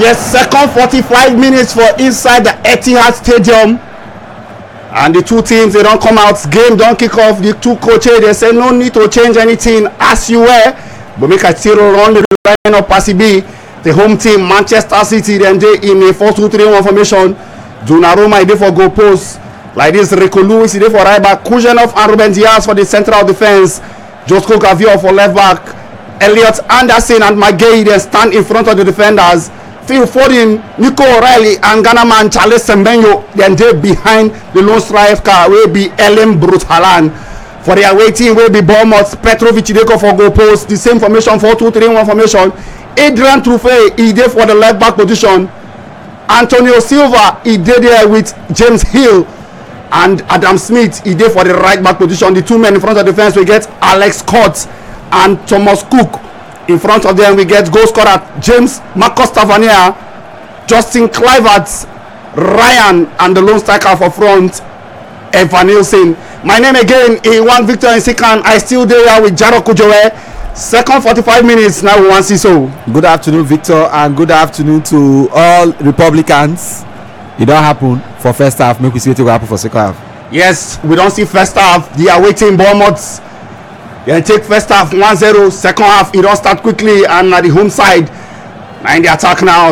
Yes, second 45 minutes for inside the Etihad Stadium. And the two teams, they don't come out. Game don't kick off. The two coaches, they say no need to change anything as you were. But make a still run the line of Passy B. The home team, Manchester City, then they in a 4-2-3-1 formation. Donnarumma is there for goal post. Like this, Rico Lewis is there for right back. Kuzenov and Ruben Diaz for the central defense. Josko Gavio for left back. Elliot Anderson and Magay then stand in front of the defenders. Phil Foden, Nico O'Reilly and Ghana Charles Sembenyo then they behind the lone striker will be Ellen Brutalan. For the away team will be Bournemouth, Petrovic they go for goal post. The same formation, 4-2-3-1 formation. Adrian Truffet is there for the left back position. Antonio Silva is there with James Hill. And Adam Smith is there for the right back position. The two men in front of the defense we get Alex Scott and Thomas Cook. In front of them we get goal scorer James Marcus Tavernier, Justin Kluivert, Ryan, and the lone striker for front Evan Nielsen. My name again is Iwan Victor Nsikan. I still there with Jaro Kujowe. Second 45 minutes now we want to see so. Good afternoon, Victor, and good afternoon to all Republicans. It don't happen for first half. Make we see what will happen for second half. Yes, we don't see first half. They are waiting Bournemouth. They take first half 1-0. Second half, it all start quickly and at the home side. And in the attack now.